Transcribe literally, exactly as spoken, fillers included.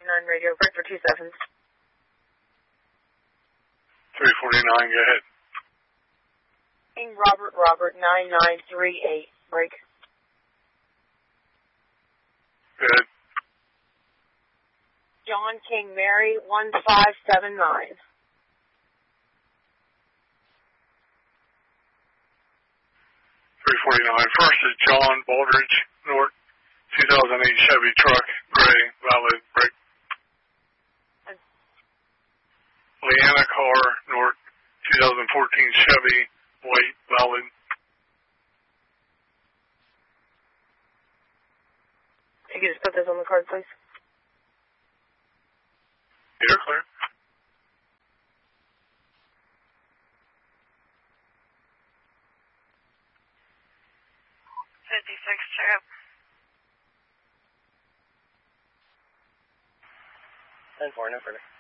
nine radio, break for two seconds. three forty-nine, go ahead. King Robert Robert nine nine three eight, break. Good. John King Mary one five seven nine. three forty-nine. First is John Baldridge, North, two thousand eight Chevy truck, gray, valid, break. Leanna Carr, North, two thousand fourteen Chevy, white, valid. If you could just put this on the card, please. You're clear. fifty-six, trip. ten four, no further.